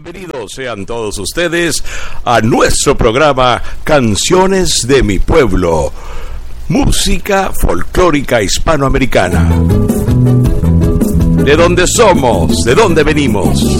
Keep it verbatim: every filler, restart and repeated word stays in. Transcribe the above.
Bienvenidos sean todos ustedes a nuestro programa Canciones de mi Pueblo, música folclórica hispanoamericana. ¿De dónde somos? ¿De dónde venimos?